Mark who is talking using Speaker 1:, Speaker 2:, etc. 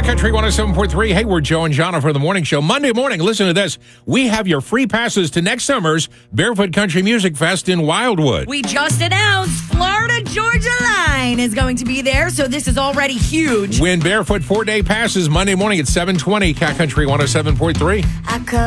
Speaker 1: Country 107.3. Hey, we're Joe and Jonna for the morning show. Monday morning, listen to this. We have your free passes to next summer's Barefoot Country Music Fest in Wildwood.
Speaker 2: We just announced Florida Georgia Line is going to be there, so this is already huge.
Speaker 1: Win Barefoot 4-day passes Monday morning at 7:20. Cat Country 107.3.